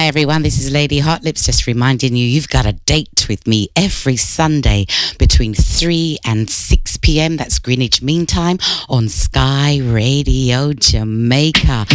Hi everyone, this is Lady Hot Lips, just reminding you you've got a date with me every Sunday between 3 and 6 p.m. That's Greenwich Mean Time on Sky Radio Jamaica.